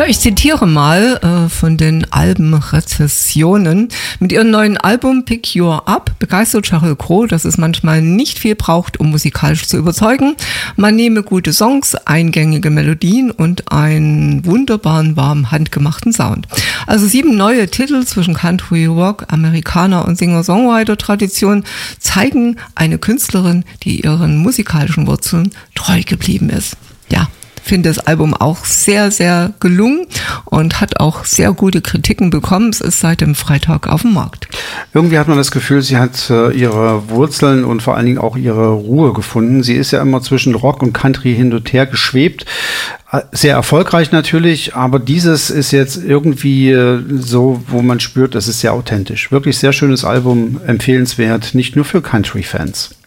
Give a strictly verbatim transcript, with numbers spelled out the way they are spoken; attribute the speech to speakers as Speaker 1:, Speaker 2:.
Speaker 1: ich zitiere mal äh, von den Albenrezessionen. Mit ihrem neuen Album Pick Your Up begeistert Sheryl Crow, dass es manchmal nicht viel braucht, um musikalisch zu überzeugen. Man nehme gute Songs, eingängige Melodien und einen wunderbaren, warmen, handgemachten Sound. Also sieben neue Titel zwischen Country, Rock, Amerikaner und Singer-Songwriter-Tradition zeigen eine Künstlerin, die ihren musikalischen Wurzeln treu geblieben ist. Ja. Finde das Album auch sehr, sehr gelungen und hat auch sehr gute Kritiken bekommen. Es ist seit dem Freitag auf dem Markt.
Speaker 2: Irgendwie hat man das Gefühl, sie hat äh, ihre Wurzeln und vor allen Dingen auch ihre Ruhe gefunden. Sie ist ja immer zwischen Rock und Country hin und her geschwebt. Sehr erfolgreich natürlich, aber dieses ist jetzt irgendwie äh, so, wo man spürt, das ist sehr authentisch. Wirklich sehr schönes Album, empfehlenswert, nicht nur für Country-Fans.